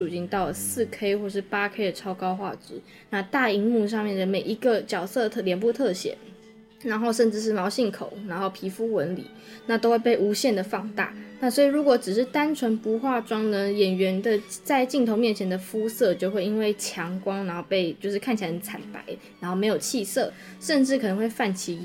已经到了4K 或是8K 的超高画质，那大荧幕上面的每一个角色脸部特写，然后甚至是毛细孔，然后皮肤纹理，那都会被无限的放大。那所以如果只是单纯不化妆呢，演员的在镜头面前的肤色就会因为强光，然后被就是看起来很惨白，然后没有气色，甚至可能会泛起